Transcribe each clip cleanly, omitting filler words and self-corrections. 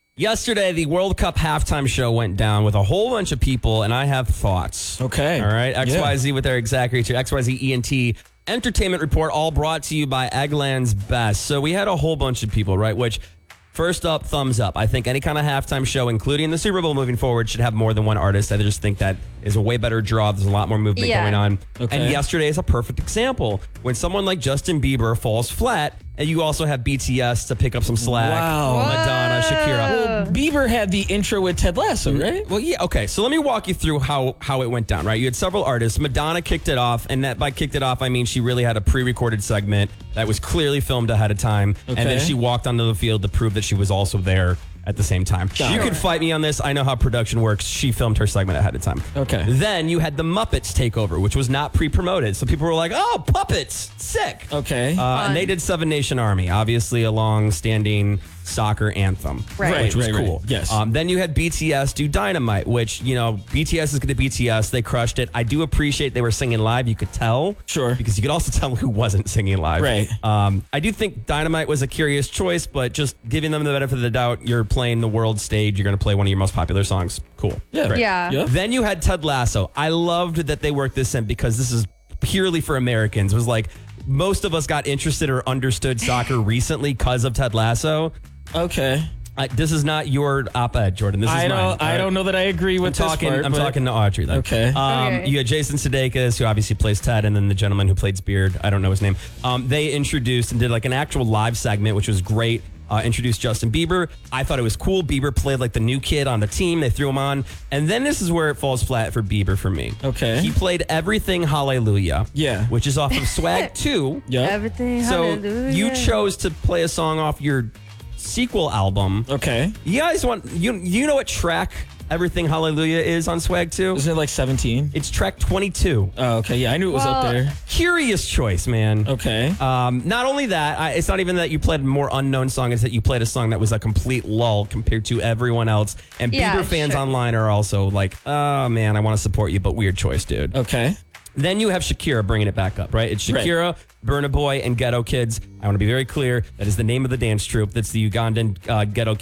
Yesterday, the World Cup halftime show went down with a whole bunch of people, and I have thoughts. Okay. All right. XYZ with Eric Zachary to XYZ ENT Entertainment Report, all brought to you by Eggland's Best. So we had a whole bunch of people, right? Which, first up, thumbs up. I think any kind of halftime show, including the Super Bowl moving forward, should have more than one artist. I just think that is a way better draw. There's a lot more movement going on. Okay. And yesterday is a perfect example. When someone like Justin Bieber falls flat, and you also have BTS to pick up some slack. Wow. Madonna, Shakira. Well, Bieber had the intro with Ted Lasso, right? Well, yeah, okay. So let me walk you through how it went down, right? You had several artists. Madonna kicked it off, and that by kicked it off, I mean she really had a pre-recorded segment that was clearly filmed ahead of time, and then Okay. she walked onto the field to prove that she was also there at the same time. Got You it. can fight me on this. I know how production works. She filmed her segment ahead of time. Okay. Then you had the Muppets take over, which was not pre-promoted. So people were like, oh, puppets, sick. Okay. And they did Seven Nation Army, obviously a long-standing soccer anthem, Right. which was Right. cool. Yes. Then you had BTS do Dynamite, which, you know, BTS is going to BTS. They crushed it. I do appreciate they were singing live. You could tell. Sure. Because you could also tell who wasn't singing live. Right. I do think Dynamite was a curious choice, but just giving them the benefit of the doubt, you're playing the world stage. You're going to play one of your most popular songs. Cool. Yeah. Great. Yeah. Yeah. Then you had Ted Lasso. I loved that they worked this in because this is purely for Americans. It was like most of us got interested or understood soccer recently because of Ted Lasso. Okay. This is not your op-ed, Jordan. This is mine. I don't know that I agree with this part, I'm but- talking to Audrey then. Okay. Okay. You had Jason Sudeikis, who obviously plays Ted, and then the gentleman who played Beard. I don't know his name. They introduced and did like an actual live segment, which was great. Introduced Justin Bieber. I thought it was cool. Bieber played like the new kid on the team. They threw him on. And then this is where it falls flat for Bieber for me. Okay. He played Everything Hallelujah. Yeah. Which is off of Swag 2. Yeah. Everything. So hallelujah. you chose to play a song off your sequel album. Okay. You guys want, you know what track Everything Hallelujah is on Swag 2? Isn't it like 17? It's track 22. Oh, okay. Yeah, I knew it was up Well- there. Curious choice, man. Okay. Not only that, it's not even that you played a more unknown song, it's that you played a song that was a complete lull compared to everyone else. And Yeah, Bieber fans sure. online are also like, oh man, I want to support you, but weird choice, dude. Okay. Then you have Shakira bringing it back up, right? It's Shakira, Burna Boy, and Ghetto Kids. I want to be very clear. That is the name of the dance troupe. That's the Ugandan Ghetto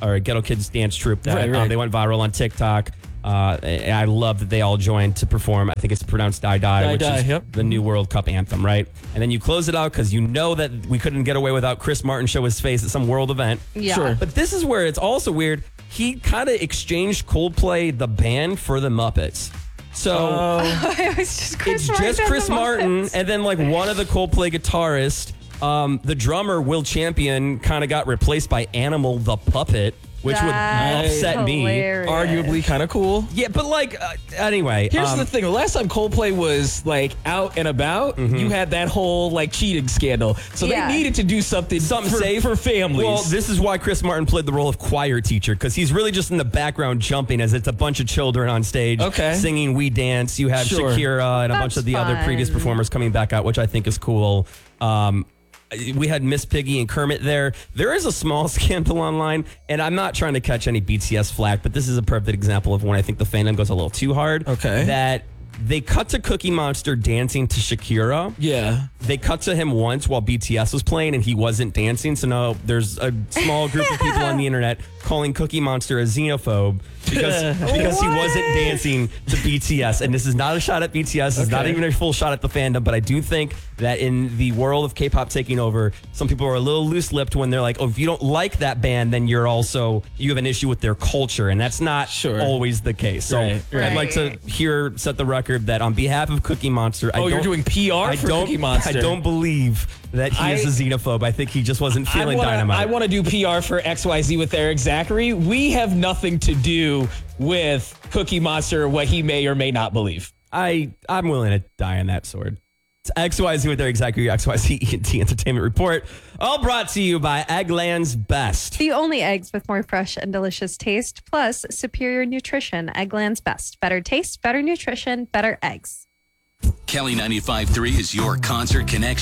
Kids dance troupe that Right. they went viral on TikTok. I love that they all joined to perform. I think it's pronounced Die Die, which is Yep. the new World Cup anthem, right? And then you close it out because you know that we couldn't get away without Chris Martin show his face at some world event. Yeah. Sure. But this is where it's also weird. He kind of exchanged Coldplay, the band, for the Muppets. So It was just Chris it's just Chris and the Martin, Muppets. and then like one of the Coldplay guitarists, the drummer Will Champion, kind of got replaced by Animal the Puppet, which That's would upset hilarious. Arguably kind of cool. me. Yeah, but like anyway, Here's the thing. The last time Coldplay was like out and about, you had that whole like cheating scandal. So Yeah. they needed to do something safe for families. Well, this is why Chris Martin played the role of choir teacher, because he's really just in the background jumping as it's a bunch of children on stage Okay. singing We Dance. You have Sure. Shakira and a That's bunch of the other fun. previous performers coming back out, which I think is cool. We had Miss Piggy and Kermit there. There is a small scandal online, and I'm not trying to catch any BTS flack, but this is a perfect example of when I think the fandom goes a little too hard. Okay. That they cut to Cookie Monster dancing to Shakira. yeah. They cut to him once while BTS was playing and he wasn't dancing. So now there's a small group of people on the internet calling Cookie Monster a xenophobe because he wasn't dancing to BTS. And this is not a shot at BTS. It's not Okay. even a full shot at the fandom. But I do think that in the world of K-pop taking over, some people are a little loose-lipped when they're like, oh, if you don't like that band, then you have an issue with their culture. And that's not Sure. always the case. So Right, I'd like to set the record that on behalf of Cookie Monster, Oh, you're doing PR for Cookie Monster. I don't believe that he is a xenophobe. I think he just wasn't feeling Dynamite. I want to do PR for XYZ with Eric Zachary. We have nothing to do with Cookie Monster, what he may or may not believe. I'm willing to die on that sword. It's XYZ with Eric Zachary, XYZ ENT Entertainment Report. All brought to you by Eggland's Best. The only eggs with more fresh and delicious taste, plus superior nutrition. Eggland's Best. Better taste, better nutrition, better eggs. Kelly 95.3 is your concert connection.